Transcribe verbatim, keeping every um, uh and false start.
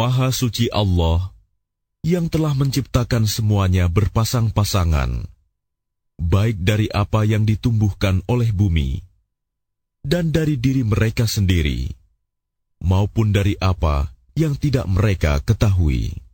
Maha suci Allah yang telah menciptakan semuanya berpasang-pasangan, baik dari apa yang ditumbuhkan oleh bumi, dan dari diri mereka sendiri, maupun dari apa yang tidak mereka ketahui.